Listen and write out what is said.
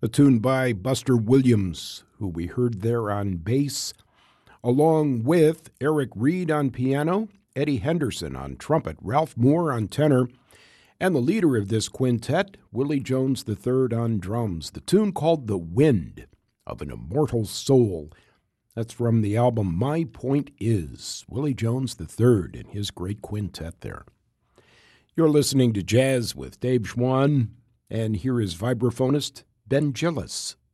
a tune by Buster Williams, who we heard there on bass, along with Eric Reed on piano, Eddie Henderson on trumpet, Ralph Moore on tenor, and the leader of this quintet, Willie Jones III on drums. The tune called The Wind of an Immortal Soul. That's from the album My Point Is, Willie Jones III and his great quintet there. You're listening to Jazz with Dave Schwann, and here is vibraphonist Ben Gillis.